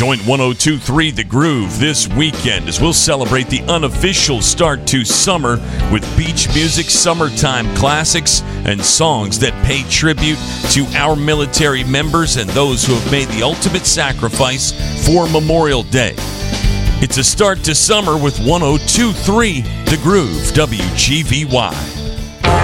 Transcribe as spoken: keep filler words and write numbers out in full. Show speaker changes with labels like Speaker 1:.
Speaker 1: Join one oh two point three The Groove this weekend as we'll celebrate the unofficial start to summer with beach music, summertime classics, and songs that pay tribute to our military members and those who have made the ultimate sacrifice for Memorial Day. It's a start to summer with one oh two point three The Groove, W G V Y.